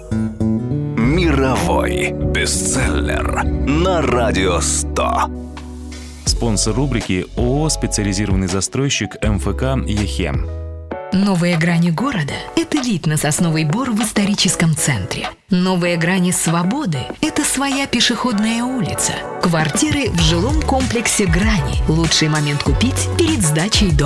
Мировой бестселлер на Радио 100. Спонсор рубрики ООО «Специализированный застройщик МФК «Ехем». Новые грани города – это вид на Сосновый Бор в историческом центре. Новые грани свободы – это своя пешеходная улица. Квартиры в жилом комплексе «Грани». Лучший момент купить перед сдачей дома.